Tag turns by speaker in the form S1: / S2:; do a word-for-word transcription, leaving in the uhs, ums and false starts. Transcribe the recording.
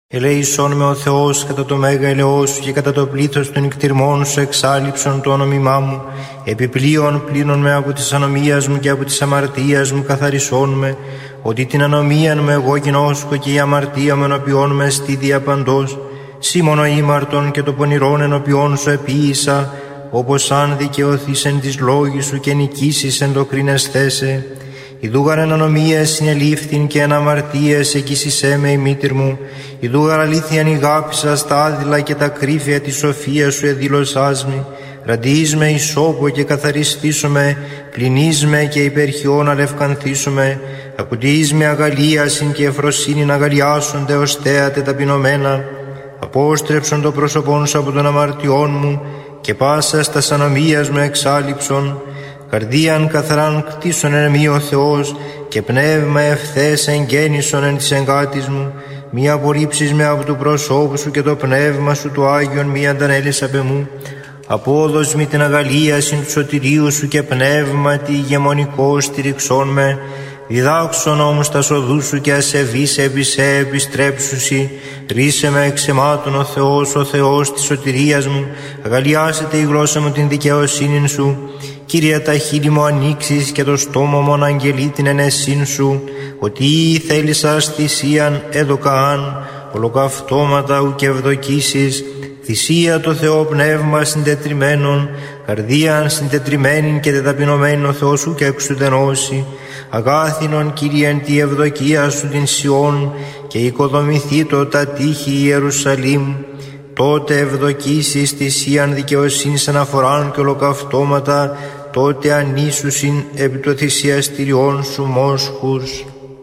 S1: Ελέησόν με ο Θεός κατά το μέγα ελαιό σου και κατά το πλήθος των νικτυρμών σου εξάλληψον το όνομά μου. Επιπλέον πλύνον με από της ανομίας μου και από της αμαρτίας μου καθαρισόν με, ότι την ανομίαν μου εγώ γινώσκω και η αμαρτία μου ενωπιών με στη διαπαντός. Σήμωνο ήμαρτον και το πονηρόν ενωπιών σου επίησα, όπως αν δικαιωθείς εν της λόγης σου και νικήσεις εν το κρίνεσθέσαι. Ιδούγαρ εν ανομίες συνελήφθην και εν αμαρτίες εκείσισέ με η μήτηρ μου. Ιδούγαρ αλήθειαν ηγάπησα στα άδειλα και τα κρύφια της σοφίας σου εδήλωσάς μη. Ραντείς με ισόπο και καθαριστήσομαι, πλυνείς με και υπερχιόν αλευκανθήσομαι. Ακουντείς με αγαλίασιν και εφροσύνην αγαλιάσονται ως θέατε ταπεινωμένα. Απόστρεψον το πρόσωπόν σου από των αμαρτιών μου και πάσα στα ανομίας μου εξάλληψον. Καρδίαν καθαράν κτίσον εν μη ο Θεός και πνεύμα ευθές εγγέννησον εν της εγκάτης μου. Μη απορρίψεις με από του προσώπου σου και το πνεύμα σου του Άγιον μη αντανέλεις απ' εμού. Απόδος μη την αγαλίασιν του σωτηρίου σου και πνεύματι ηγεμονικό στηριξών με. Διδάξον όμως τα σοδού σου και ασεβείς επί σε επιστρέψουσι. Ρίσε με εξ αιμάτων ο Θεός, ο Θεός της σωτηρίας μου. Αγαλιάσετε η γλώσσα μου την δικαιοσύνη σου. Κύριε, τα χείλη μου ανοίξεις και το στόμα μου αναγγελεί την ενεσύν σου. Ότι θέλησας θυσίαν έδωκαάν, ολοκαυτώματα ουκ ευδοκίσεις. Θυσία το Θεό πνεύμα συντετριμένον, καρδίαν συντετριμένην και τεταπεινωμένην ο Θεός σου και εξουδενώσει. Αγάθινον Κύριε εν τη ευδοκία σου την Σιών και οικοδομηθεί το τα τείχη Ιερουσαλήμ. Τότε ευδοκίσεις θυσίαν δικαιοσύνης αναφοράν και ολοκαυτώματα, τότε ανήσουσιν επί το θυσιαστηριών σου μόσχους.